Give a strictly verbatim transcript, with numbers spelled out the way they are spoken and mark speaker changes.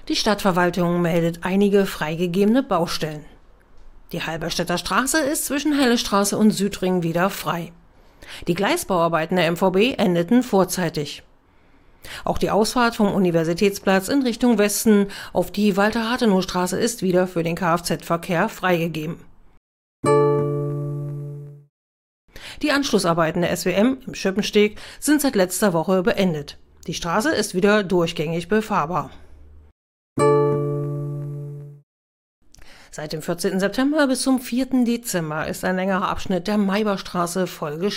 Speaker 1: Die Stadtverwaltung meldet einige freigegebene Baustellen. Die Halberstädter Straße ist zwischen Hellestraße und Südring wieder frei. Die Gleisbauarbeiten der M V B endeten vorzeitig. Auch die Ausfahrt vom Universitätsplatz in Richtung Westen auf die Walter-Rathenow-Straße ist wieder für den Kfz-Verkehr freigegeben. Die Anschlussarbeiten der S W M im Schöppensteg sind seit letzter Woche beendet. Die Straße ist wieder durchgängig befahrbar. Seit dem vierzehnten September bis zum vierten Dezember ist ein längerer Abschnitt der Mayberstraße voll gesperrt.